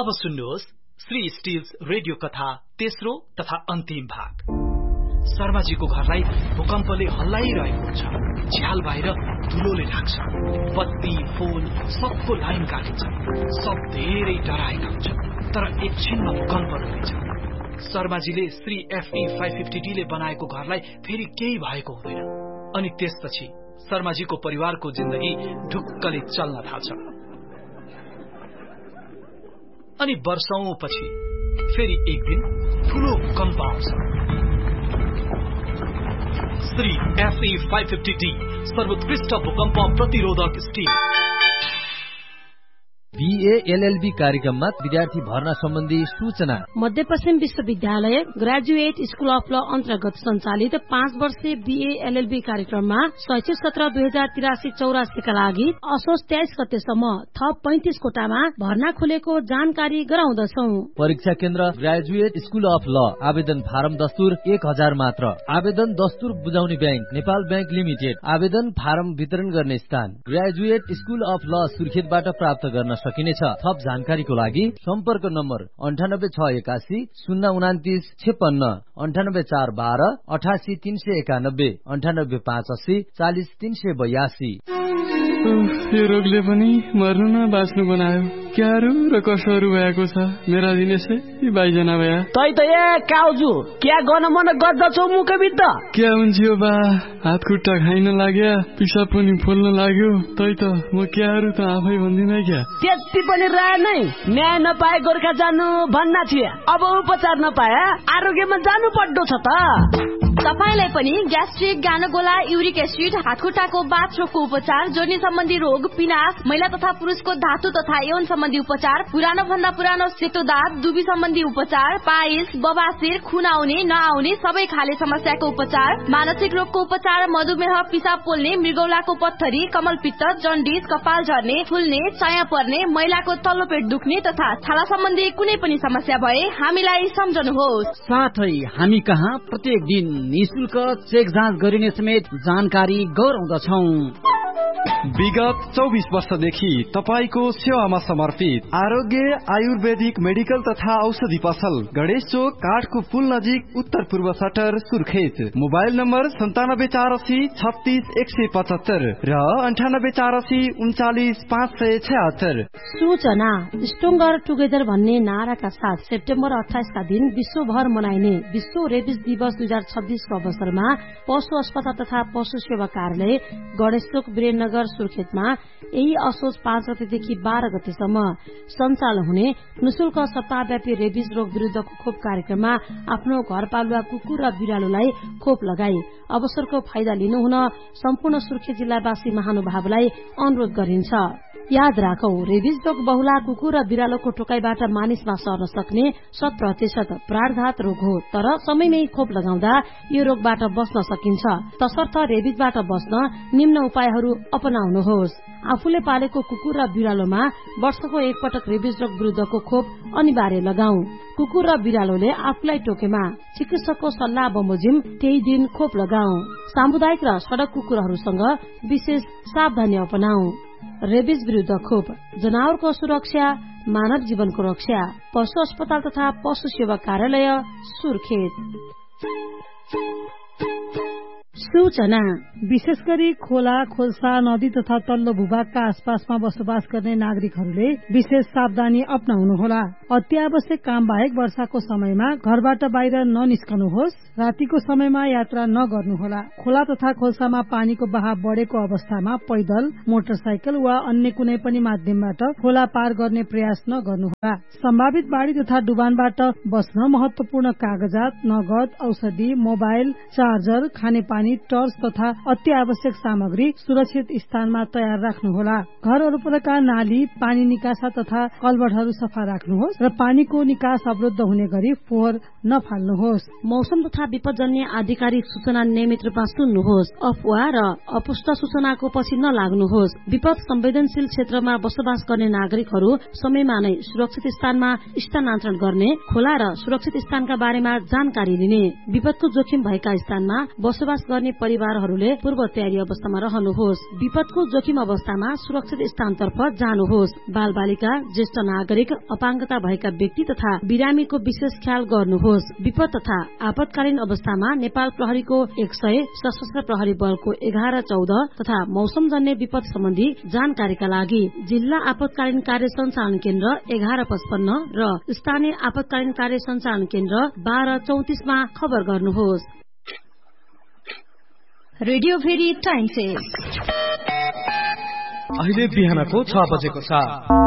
अब सुन्नुहोस् Shri stills radio कथा तेस्रो तथा अन्तिम भाग। शर्माजीको घरलाई भूकम्पले हल्लाइरहेको हुन्छ। झ्याल बाहिर धुलोले ढाक्छ। बत्ती फोन सबको लाइन काटिन्छ। सब धेरै डराएका हुन्छ। तर एकछिनमा भूकम्प रहेछ। शर्माजीले श्री FE 550D ले बनाएको घरलाई फेरि केही भएको हुँदैन। अनि त्यसपछि शर्माजीको परिवारको जिन्दगी ढुक्कले चल्न थाल्छ। अनि वर्षौंपछि फेरि एक दिन ठूलो भूकम्प आउँछ। श्री FE 550D सर्वोत्कृष्ट भूकम्प प्रतिरोधक स्टिल। BA LLB कार्यक्रममा विद्यार्थी भर्ना सम्बन्धी सूचना। मध्यपश्चिम विश्वविद्यालय ग्रेजुएट स्कुल अफ ल अन्तर्गत सञ्चालित 5 वर्षीय BA LLB कार्यक्रममा शैक्षिक सत्र 2083-84 का लागि असोज 23 गतेसम्म थप 35 कोटामा भर्ना खुलेको जानकारी गराउँदछौ। परीक्षा केन्द्र ग्रेजुएट स्कुल अफ ल। आवेदन फारम दस्तुर 1000 मात्र। आवेदन दस्तुर बुझाउने ब्याङ्क नेपाल ब्याङ्क लिमिटेड। आवेदन फारम वितरण गर्ने स्थान ग्रेजुएट स्कुल अफ ल सुर्खेतबाट प्राप्त गर्न सकिनेछ। थप जानकारीको लागि सम्पर्क नम्बर 98681 029 56 98412 88 391 98580 40 382। यो रोगले पनि मर्नु न बाँच्नु बनायो। क्याहरू र कसोहरू भएको छ मेरा दिनेशै बाइजना भया। तै त ए काउजु क्या गर्न मन गर्दछौ मुखबिद्ध? क्या हुन्छ यो बा? हात खुट्टा खाइन लाग्यो, पिसाब पनि फुल्न लाग्यो। तै त म क्याहरू त आफै भन्दिन क्या। त्यति पनि रह नै न्याय नपाए गोर्खा जानु भन्ना थिए। अब उपचार नपाए आरोग्यमा जानु पर्दो छ त। तपाईलाई पनि ग्यास्ट्रिक, गानोगोला, युरिक एसिड, हातखुट्टाको बाथरोगको उपचार, जोर्नी सम्बन्धी रोग, पिनास, महिला तथा पुरुषको धातु तथा यौन सम्बन्धी उपचार, पुरानो भन्दा पुरानो सेतो दाँत, दुबी सम्बन्धी उपचार, पाइल्स, बबासिर, खुन आउने नआउने सबै खाले समस्याको उपचार, मानसिक रोगको उपचार, मधुमेह, पिसाब पोल्ने, मृगौलाको पत्थरी, कमलपित्त, जन्डिस, कपाल झर्ने, फुल्ने, चाया पर्ने, महिलाको तल्लो पेट दुख्ने तथा छाला सम्बन्धी कुनै पनि समस्या भए हामीलाई सम्झनुहोस्। साथै हामी कहाँ प्रत्येक दिन निशुल्क चेक जाँच गरिने समेत जानकारी गराउँदछौ। विगत 24 वर्षदेखि तपाईको सेवामा समर्पित आरोग्य आयुर्वेदिक मेडिकल तथा औषधि पसल गणेश चोक काठको पुल नजिक उत्तर पूर्व सटर सुर्खेत। मोबाइल नम्बर 9784 36 175 र 9884 39 576। सूचना स्ट्रङ्गर टुगेदर भन्ने नाराका साथ सेप्टेम्बर 28 का दिन विश्वभर मनाइने विश्व रेबिस दिवस 2026 को अवसरमा पशु अस्पताल तथा पशु सेवा कार्यालय गणेशचोक वीरेन्द्रनगर सुर्खेतमा यही असोज 5 गतेदेखि 12 गतेसम्म सञ्चालन हुने निशुल्क सप्ताहव्यापी रेबिस रोग विरूद्धको खोप कार्यक्रममा आफ्नो घरपालुवा कुकुर र बिरालोलाई खोप लगाई अवसरको फाइदा लिनुहुन सम्पूर्ण सुर्खेत जिल्लावासी महानुभावलाई अनुरोध गरिन्छ। याद राखौ, रेबिस रोग बहुला कुकुर र बिरालोको टोकाइबाट मानिसमा सर्न सक्ने 100% प्राणघात रोग हो। तर समयमै खोप लगाउँदा यो रोगबाट बच्न सकिन्छ। तसर्थ रेबिसबाट बच्न निम्न उपायहरू अपनाउनुहोस्। आफूले पालेको कुकुर र बिरालोमा वर्षको एकपटक रेबिस रोग विरूद्धको खोप अनिवार्य लगाऊ। कुकुर र बिरालोले आफूलाई टोकेमा चिकित्सकको सल्लाह बमोजिम त्यही दिन खोप लगाऊ। सामुदायिक र सड़क कुकुरहरूसँग विशेष सावधानी अपनाऊ। रेबिस विरूद्ध खोप जनावरको सुरक्षा, मानव जीवनको रक्षा। पशु अस्पताल तथा पशु सेवा कार्यालय सुर्खेत। सूचना विशेष गरी खोला, खोल्सा, नदी तथा तल्लो भूभागका आसपासमा बसोबास गर्ने नागरिकहरूले विशेष सावधानी अपनाउनुहोला। अत्यावश्यक काम बाहेक वर्षाको समयमा घरबाट बाहिर ननिस्कनुहोस्। रातिको समयमा यात्रा नगर्नुहोला। खोला तथा खोल्सामा पानीको बहाव बढेको अवस्थामा पैदल, मोटरसाइकल वा अन्य कुनै पनि माध्यमबाट खोला पार गर्ने प्रयास नगर्नुहोला। सम्भावित बाढ़ी तथा डुबानबाट बच्न महत्वपूर्ण कागजात, नगद, औषधि, मोबाइल, चार्जर, खानेपानी, टर्च तथा अति आवश्यक सामग्री सुरक्षित स्थानमा तयार राख्नुहोला। घर वरपरका नाली, पानी निकासा तथा कलबटहरू सफा राख्नुहोस् र पानीको निकास अवरुद्ध हुने गरी फोहोर नफाल्नुहोस्। मौसम तथा विपदजन्य आधिकारिक सूचना नियमित रूपमा सुन्नुहोस्। अफवाह र अपुष्ट सूचनाको पछि नलाग्नुहोस्। विपद संवेदनशील क्षेत्रमा बसोबास गर्ने नागरिकहरू समयमा नै सुरक्षित स्थानमा स्थानान्तरण गर्ने, खोला र सुरक्षित स्थानका बारेमा जानकारी लिने, विपदको जोखिम भएका स्थानमा बसोबास गर्ने परिवारहरूले पूर्व तयारी अवस्थामा रहनुहोस्। विपदको जोखिम अवस्थामा सुरक्षित स्थानतर्फ जानुहोस्। बाल बालिका, ज्येष्ठ नागरिक, अपाङ्गता भएका व्यक्ति तथा बिरामीको विशेष ख्याल गर्नुहोस्। विपद तथा आपतकालीन अवस्थामा नेपाल प्रहरीको 100, सशस्त्र प्रहरी बलको 11-14 तथा मौसमजन्य विपद सम्बन्धी जानकारीका लागि जिल्ला आपतकालीन कार्य सञ्चालन केन्द्र 1155 र स्थानीय आपतकालीन कार्य सञ्चालन केन्द्र 1234 मा खबर गर्नुहोस्। रेडियो भेरी टाइम चेक अहिले बिहानको 6 बजेको छ।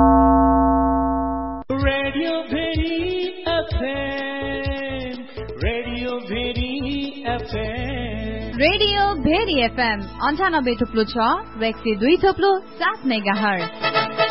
Radio very FM, radio very FM, radio very FM 98.6 र 102.7 मेगाहर्ज।